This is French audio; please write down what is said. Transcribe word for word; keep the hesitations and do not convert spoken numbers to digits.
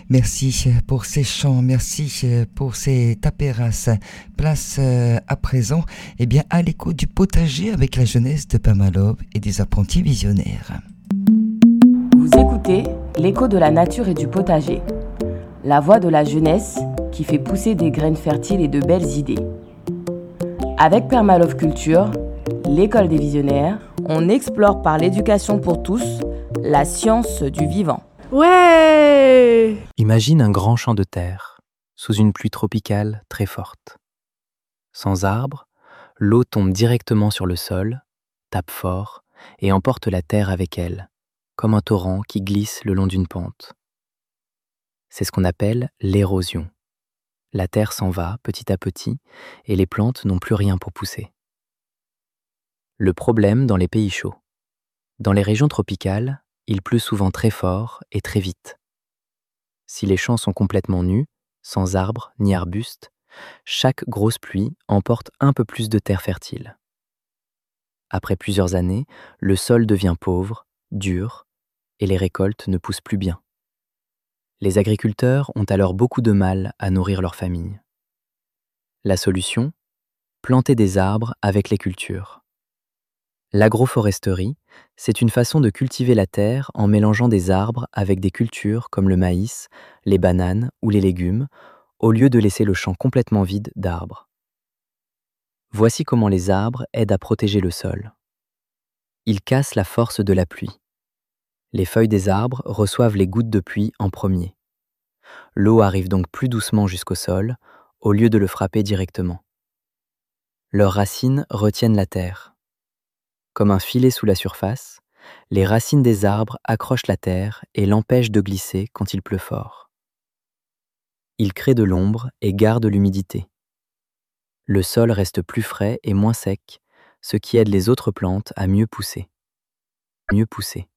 Merci pour ces chants, merci pour ces tapéras. Place euh, à présent eh bien, à l'écho du potager avec la jeunesse de Pamalov et des apprentis visionnaires. Vous écoutez l'écho de la nature et du potager, la voix de la jeunesse qui fait pousser des graines fertiles et de belles idées. Avec Permalove Culture, l'école des visionnaires, on explore par l'éducation pour tous la science du vivant. Ouais! Imagine un grand champ de terre, sous une pluie tropicale très forte. Sans arbres, l'eau tombe directement sur le sol, tape fort et emporte la terre avec elle, comme un torrent qui glisse le long d'une pente. C'est ce qu'on appelle l'érosion. La terre s'en va petit à petit et les plantes n'ont plus rien pour pousser. Le problème dans les pays chauds. Dans les régions tropicales, il pleut souvent très fort et très vite. Si les champs sont complètement nus, sans arbres ni arbustes, chaque grosse pluie emporte un peu plus de terre fertile. Après plusieurs années, le sol devient pauvre, dur, et les récoltes ne poussent plus bien. Les agriculteurs ont alors beaucoup de mal à nourrir leur famille. La solution ? Planter des arbres avec les cultures. L'agroforesterie, c'est une façon de cultiver la terre en mélangeant des arbres avec des cultures comme le maïs, les bananes ou les légumes, au lieu de laisser le champ complètement vide d'arbres. Voici comment les arbres aident à protéger le sol. Ils cassent la force de la pluie. Les feuilles des arbres reçoivent les gouttes de pluie en premier. L'eau arrive donc plus doucement jusqu'au sol, au lieu de le frapper directement. Leurs racines retiennent la terre. Comme un filet sous la surface, les racines des arbres accrochent la terre et l'empêchent de glisser quand il pleut fort. Ils créent de l'ombre et gardent l'humidité. Le sol reste plus frais et moins sec, ce qui aide les autres plantes à mieux pousser. Mieux pousser.